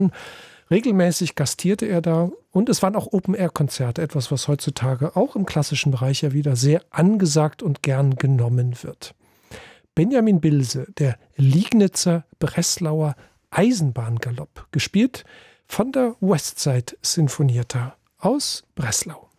Regelmäßig gastierte er da und es waren auch Open-Air-Konzerte, etwas, was heutzutage auch im klassischen Bereich ja wieder sehr angesagt und gern genommen wird. Benjamin Bilse, der Liegnitzer Breslauer Eisenbahngalopp, gespielt von der Westside Sinfonietta aus Breslau.